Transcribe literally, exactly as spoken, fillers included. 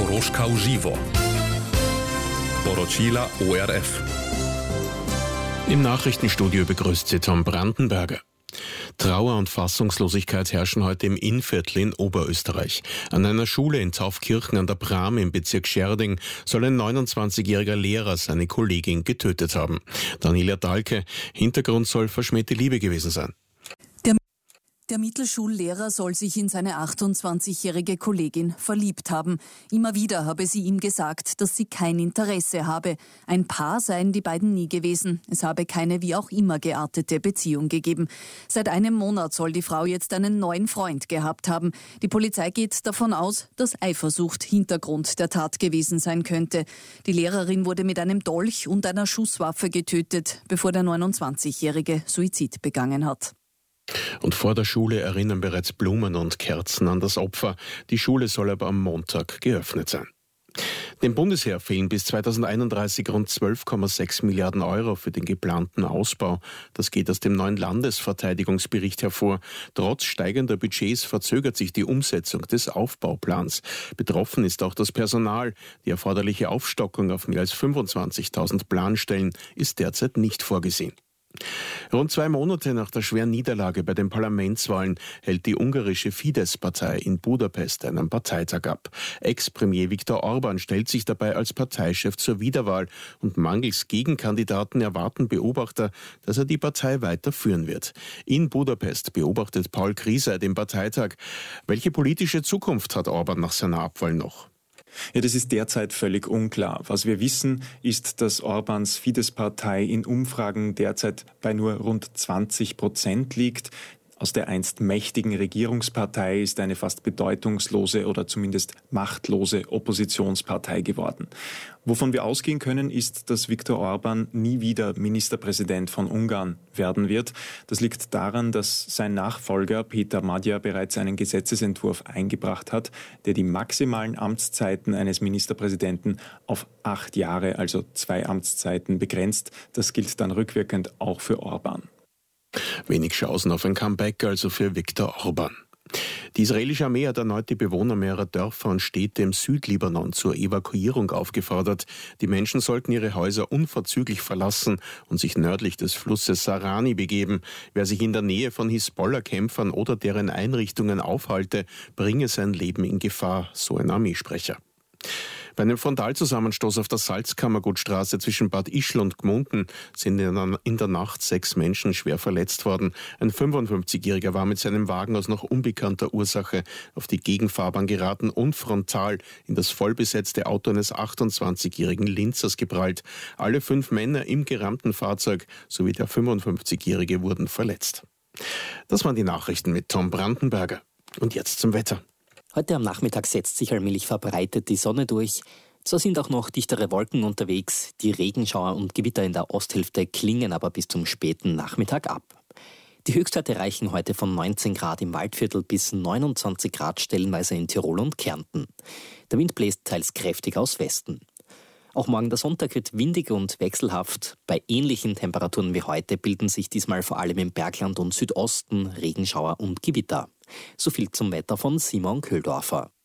Koroška uživo. Poročila O R F. Im Nachrichtenstudio begrüßt Sie Tom Brandenberger. Trauer und Fassungslosigkeit herrschen heute im Innviertel in Oberösterreich. An einer Schule in Taufkirchen an der Bram im Bezirk Schärding soll ein neunundzwanzigjähriger Lehrer seine Kollegin getötet haben. Daniela Dahlke, Hintergrund soll verschmähte Liebe gewesen sein. Der Mittelschullehrer soll sich in seine achtundzwanzigjährige Kollegin verliebt haben. Immer wieder habe sie ihm gesagt, dass sie kein Interesse habe. Ein Paar seien die beiden nie gewesen. Es habe keine wie auch immer geartete Beziehung gegeben. Seit einem Monat soll die Frau jetzt einen neuen Freund gehabt haben. Die Polizei geht davon aus, dass Eifersucht Hintergrund der Tat gewesen sein könnte. Die Lehrerin wurde mit einem Dolch und einer Schusswaffe getötet, bevor der neunundzwanzigjährige Suizid begangen hat. Und vor der Schule erinnern bereits Blumen und Kerzen an das Opfer. Die Schule soll aber am Montag geöffnet sein. Dem Bundesheer fehlen bis zweitausendeinunddreißig rund zwölf Komma sechs Milliarden Euro für den geplanten Ausbau. Das geht aus dem neuen Landesverteidigungsbericht hervor. Trotz steigender Budgets verzögert sich die Umsetzung des Aufbauplans. Betroffen ist auch das Personal. Die erforderliche Aufstockung auf mehr als fünfundzwanzigtausend Planstellen ist derzeit nicht vorgesehen. Rund zwei Monate nach der schweren Niederlage bei den Parlamentswahlen hält die ungarische Fidesz-Partei in Budapest einen Parteitag ab. Ex-Premier Viktor Orban stellt sich dabei als Parteichef zur Wiederwahl und mangels Gegenkandidaten erwarten Beobachter, dass er die Partei weiterführen wird. In Budapest beobachtet Paul Grieser den Parteitag. Welche politische Zukunft hat Orban nach seiner Abwahl noch? Ja, das ist derzeit völlig unklar. Was wir wissen, ist, dass Orbáns Fidesz-Partei in Umfragen derzeit bei nur rund zwanzig Prozent liegt. Aus der einst mächtigen Regierungspartei ist eine fast bedeutungslose oder zumindest machtlose Oppositionspartei geworden. Wovon wir ausgehen können, ist, dass Viktor Orbán nie wieder Ministerpräsident von Ungarn werden wird. Das liegt daran, dass sein Nachfolger Péter Magyar bereits einen Gesetzesentwurf eingebracht hat, der die maximalen Amtszeiten eines Ministerpräsidenten auf acht Jahre, also zwei Amtszeiten, begrenzt. Das gilt dann rückwirkend auch für Orbán. Wenig Chancen auf ein Comeback also für Viktor Orbán. Die israelische Armee hat erneut die Bewohner mehrerer Dörfer und Städte im Südlibanon zur Evakuierung aufgefordert. Die Menschen sollten ihre Häuser unverzüglich verlassen und sich nördlich des Flusses Sarani begeben. Wer sich in der Nähe von Hisbollah-Kämpfern oder deren Einrichtungen aufhalte, bringe sein Leben in Gefahr, so ein Armeesprecher. Bei einem Frontalzusammenstoß auf der Salzkammergutstraße zwischen Bad Ischl und Gmunden sind in der Nacht sechs Menschen schwer verletzt worden. Ein fünfundfünfzigjähriger war mit seinem Wagen aus noch unbekannter Ursache auf die Gegenfahrbahn geraten und frontal in das vollbesetzte Auto eines achtundzwanzigjährigen Linzers geprallt. Alle fünf Männer im gerammten Fahrzeug sowie der fünfundfünfzigjährige wurden verletzt. Das waren die Nachrichten mit Tom Brandenberger. Und jetzt zum Wetter. Heute am Nachmittag setzt sich allmählich verbreitet die Sonne durch. Zwar sind auch noch dichtere Wolken unterwegs, die Regenschauer und Gewitter in der Osthälfte klingen aber bis zum späten Nachmittag ab. Die Höchstwerte reichen heute von neunzehn Grad im Waldviertel bis neunundzwanzig Grad stellenweise in Tirol und Kärnten. Der Wind bläst teils kräftig aus Westen. Auch morgen der Sonntag wird windig und wechselhaft. Bei ähnlichen Temperaturen wie heute bilden sich diesmal vor allem im Bergland und Südosten Regenschauer und Gewitter. So viel zum Wetter von Simon Köhldorfer.